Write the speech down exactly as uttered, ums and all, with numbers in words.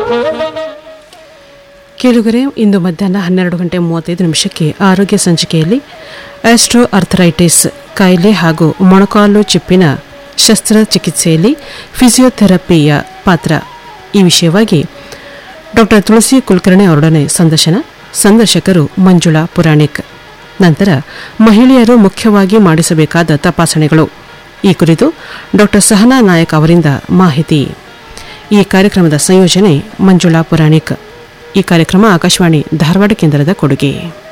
ಕೇಳುಗರೆ, ಇಂದು ಮಧ್ಯಾಹ್ನ ಹನ್ನೆರಡು ಗಂಟೆ ಮೂವತ್ತೈದು ನಿಮಿಷಕ್ಕೆ ಆರೋಗ್ಯ ಸಂಚಿಕೆಯಲ್ಲಿ ಆಸ್ಟ್ರೋ ಅರ್ಥರೈಟಿಸ್ ಕಾಯಿಲೆ ಹಾಗೂ ಮೊಣಕಾಲು ಚಿಪ್ಪಿನ ಶಸ್ತ್ರಚಿಕಿತ್ಸೆಯಲ್ಲಿ ಫಿಸಿಯೋಥೆರಪಿಯ ಪಾತ್ರ ಈ ವಿಷಯವಾಗಿ ಡಾಕ್ಟರ್ ತುಳಸಿ ಕುಲಕರ್ಣಿ ಅವರೊಡನೆ ಸಂದರ್ಶನ. ಸಂದರ್ಶಕರು ಮಂಜುಳಾ ಪುರಾಣಿಕ್. ನಂತರ ಮಹಿಳೆಯರು ಮುಖ್ಯವಾಗಿ ಮಾಡಿಸಬೇಕಾದ ತಪಾಸಣೆಗಳು ಈ ಕುರಿತು ಡಾಕ್ಟರ್ ಸಹನಾ ನಾಯಕ್ ಅವರಿಂದ ಮಾಹಿತಿ. ಈ ಕಾರ್ಯಕ್ರಮದ ಸಂಯೋಜನೆ ಮಂಜುಳಾ ಪುರಾಣಿಕ್. ಈ ಕಾರ್ಯಕ್ರಮ ಆಕಾಶವಾಣಿ ಧಾರವಾಡ ಕೇಂದ್ರದ ಕೊಡುಗೆ.